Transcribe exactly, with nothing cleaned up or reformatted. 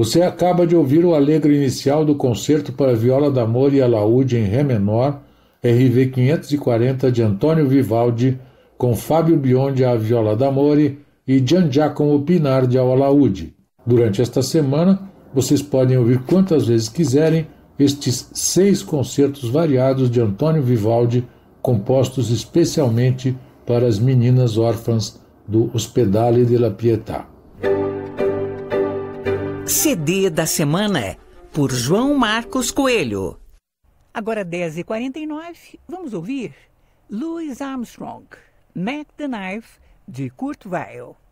Você acaba de ouvir o alegre inicial do concerto para viola d'amore e alaúde em Ré menor, R V quinhentos e quarenta de Antônio Vivaldi, com Fábio Biondi à viola d'amore e Gian Giacomo Pinardi ao alaúde. Durante esta semana, vocês podem ouvir quantas vezes quiserem estes seis concertos variados de Antônio Vivaldi, compostos especialmente para as meninas órfãs do Ospedale della Pietà. C D da semana, por João Marcos Coelho. Agora dez e quarenta e nove, vamos ouvir Louis Armstrong, Mac the Knife, de Kurt Weill.